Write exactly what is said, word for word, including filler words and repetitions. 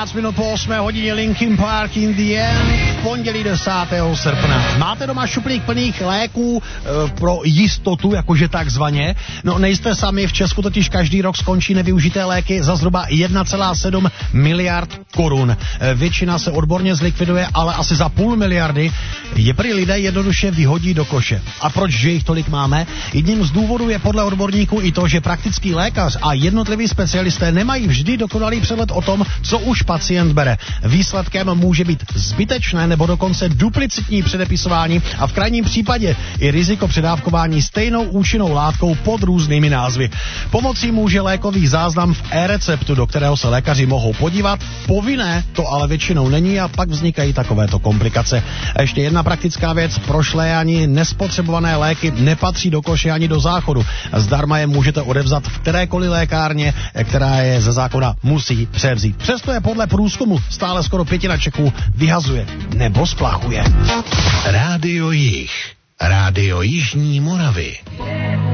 čtrnáct minut po osmé hodině Linkin Park in the End, v pondělí desátého srpna. Máte doma šuplík plných léků e, pro jistotu, jakože takzvaně? No nejste sami, v Česku totiž každý rok skončí nevyužité léky za zhruba jedna celá sedm miliard korun. E, většina se odborně zlikviduje, ale asi za půl miliardy je prý lidé jednoduše vyhodí do koše. A proč, že jich tolik máme? Jedním z důvodů je podle odborníků i to, že praktický lékař a jednotliví specialisté nemají vždy dokonalý přehled o tom, co už pacient bere. Výsledkem může být zbytečné nebo dokonce duplicitní předepisování a v krajním případě i riziko předávkování stejnou účinnou látkou pod různými názvy. Pomocí může lékový záznam v e-receptu, do kterého se lékaři mohou podívat. Povinné to ale většinou není a pak vznikají takovéto komplikace. A ještě jedna praktická věc, prošlé ani nespotřebované léky nepatří do koše ani do záchodu. Zdarma je můžete odevzat v kterékoliv lékárně, která je ze zákona musí převzít. Přesto je podle průzkumu stále skoro pětina Čechů vyhazuje nebo splachuje. Rádio Jih, Rádio Jižní Moravy.